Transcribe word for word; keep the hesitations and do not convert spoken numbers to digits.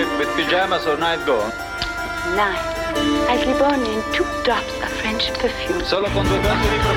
with pajamas or night gown? Night. I sleep only in two drops of French perfume. Solo con due gocce di profumo.